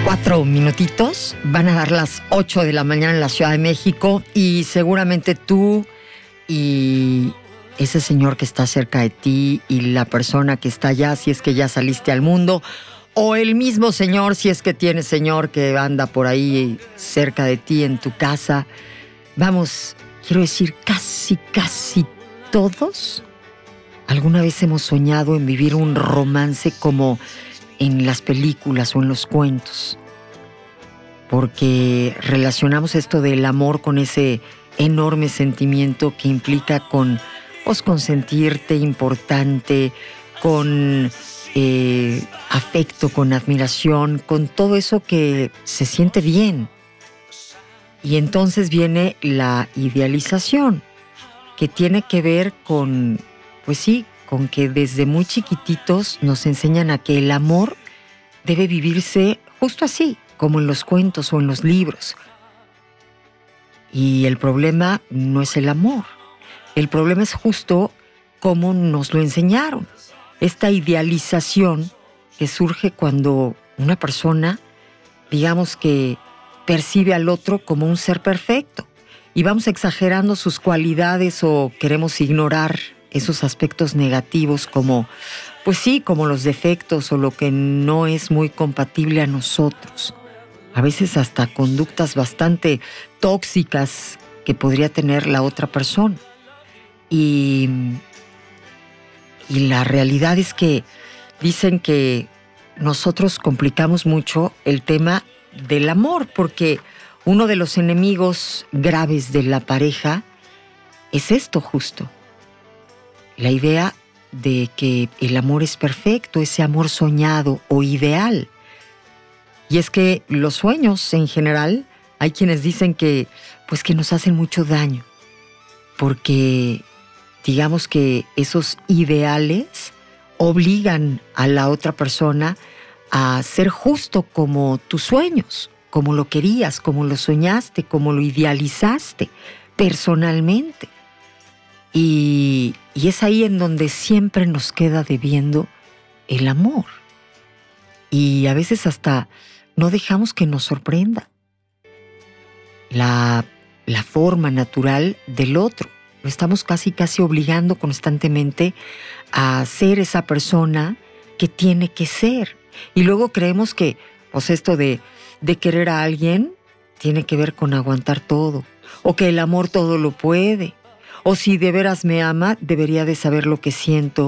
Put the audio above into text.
4 minutitos, van a dar las 8 de la mañana en la Ciudad de México y seguramente tú y ese señor que está cerca de ti y la persona que está allá, si es que ya saliste al mundo, o el mismo señor, si es que tienes señor que anda por ahí cerca de ti en tu casa. Vamos, quiero decir, casi todos alguna vez hemos soñado en vivir un romance como en las películas o en los cuentos, porque relacionamos esto del amor con ese enorme sentimiento que implica con sentirte importante, con afecto, con admiración, con todo eso que se siente bien. Y entonces viene la idealización, que tiene que ver con, pues sí, con que desde muy chiquititos nos enseñan a que el amor debe vivirse justo así, como en los cuentos o en los libros. Y el problema no es el amor. El problema es justo cómo nos lo enseñaron. Esta idealización que surge cuando una persona, digamos que percibe al otro como un ser perfecto y vamos exagerando sus cualidades o queremos ignorar esos aspectos negativos como, pues sí, como los defectos o lo que no es muy compatible a nosotros. A veces hasta conductas bastante tóxicas que podría tener la otra persona. Y la realidad es que dicen que nosotros complicamos mucho el tema del amor, porque uno de los enemigos graves de la pareja es esto justo. La idea de que el amor es perfecto, ese amor soñado o ideal. Y es que los sueños en general, hay quienes dicen que, pues que nos hacen mucho daño, porque digamos que esos ideales obligan a la otra persona a ser justo como tus sueños, como lo querías, como lo soñaste, como lo idealizaste personalmente. Y es ahí en donde siempre nos queda debiendo el amor. Y a veces hasta no dejamos que nos sorprenda la forma natural del otro. Lo estamos casi obligando constantemente a ser esa persona que tiene que ser. Y luego creemos que, pues esto de querer a alguien tiene que ver con aguantar todo, o que el amor todo lo puede, o si de veras me ama, debería de saber lo que siento